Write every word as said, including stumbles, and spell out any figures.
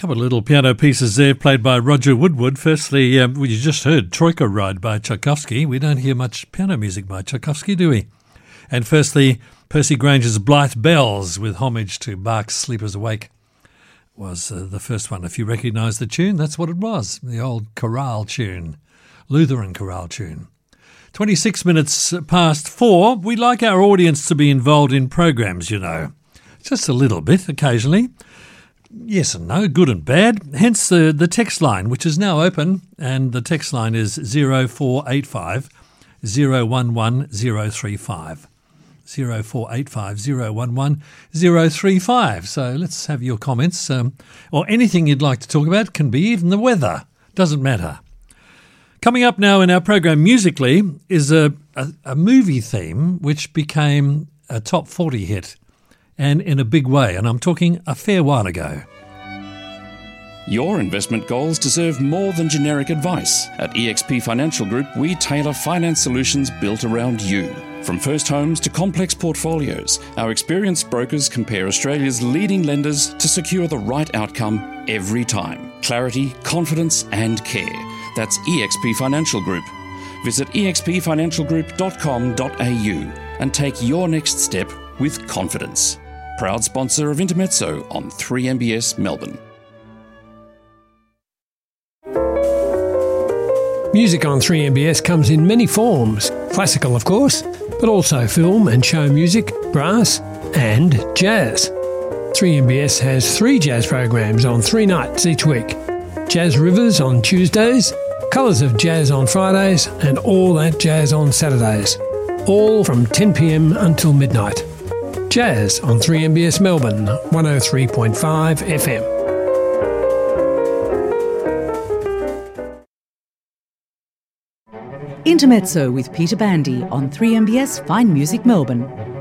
couple of little piano pieces there played by Roger Woodward. Firstly, um, we just heard Troika Ride by Tchaikovsky. We don't hear much piano music by Tchaikovsky, do we? And firstly, Percy Granger's Blithe Bells with homage to Bach's Sleepers Awake was uh, the first one. If you recognise the tune, that's what it was, the old chorale tune, Lutheran chorale tune. twenty-six minutes past four. We like our audience to be involved in programs, you know. Just a little bit occasionally. Yes and no, good and bad. Hence the, the text line, which is now open, and the text line is zero four eight five, zero one one, zero three five. zero four eight five, zero one one, zero three five. So let's have your comments, um, or anything you'd like to talk about. Can be even the weather. Doesn't matter. Coming up now in our program musically is a, a, a movie theme which became a top forty hit, and in a big way, and I'm talking a fair while ago. Your investment goals deserve more than generic advice. At E X P Financial Group, we tailor finance solutions built around you. From first homes to complex portfolios, our experienced brokers compare Australia's leading lenders to secure the right outcome every time. Clarity, confidence and care. That's E X P Financial Group. Visit e x p financial group dot com dot a u and take your next step with confidence. Proud sponsor of Intermezzo on three M B S Melbourne. Music on three M B S comes in many forms. Classical, of course, but also film and show music, brass and jazz. three M B S has three jazz programs on three nights each week. Jazz Rivers on Tuesdays, Colours of Jazz on Fridays and All That Jazz on Saturdays. All from ten p m until midnight. Jazz on three M B S Melbourne, one oh three point five F M. Intermezzo with Peter Bandy on three M B S Fine Music Melbourne.